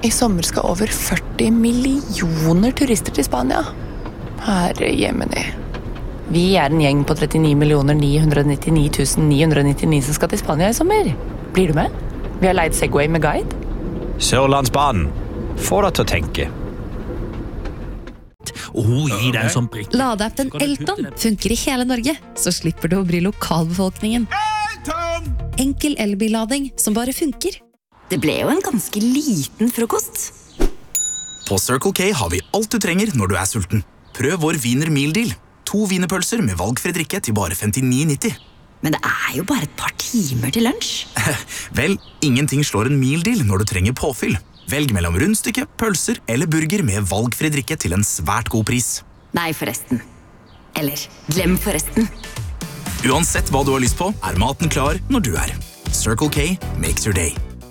I sommer skal over 40 millioner turister til Spania. Herre Jemini. Vi en gjeng på 39.999.999 som skal til Spania I sommer. Blir du med? Vi har leid Segway med guide. Sørlandsbanen. Få deg til å tenke. Gi deg en sånn prikk. Ladeappen Elton funker I hele Norge, så slipper du å bry lokalbefolkningen. Enkel elbillading som bare funker. Det ble jo en ganske liten frokost. På Circle K har vi alt du trenger når du sulten. Prøv vår Wiener Meal Deal. 2 wienerpølser med valgfri drikke til bare 59,90. Men det jo bare et par timer til lunsj. Vel, ingenting slår en meal deal når du trenger påfyll. Velg mellom rundstykke, pølser eller burger med valgfri drikke til en svært god pris. Nei, forresten. Eller, glem forresten. Uansett hva du har lyst på, maten klar når du Circle K makes your day.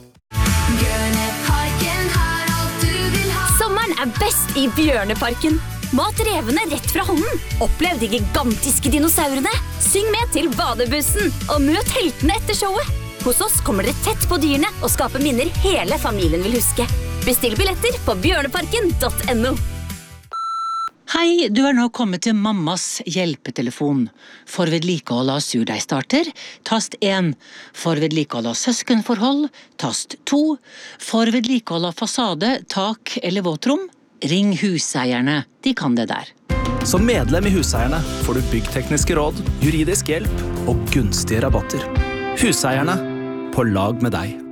Sommeren best I Bjørneparken. Mat revene rett fra hånden. Opplev de gigantiske dinosaurene. Syng med til badebussen, og møt heltene etter showet. Hos oss kommer dere tett på dyrene og skaper minner hele familien vil huske. Bestill billetter på bjørneparken.no. Hei, du nå kommet til mammas hjelpetelefon. For vedlikehold av surdeigstarter, tast 1. For vedlikehold av søskenforhold, tast 2. For vedlikehold av fasade, tak eller våtrom, ring huseierne. De kan det der. Som medlem I Huseierne får du byggtekniske råd, juridisk hjelp og gunstige rabatter. Huseierne, på lag med deg.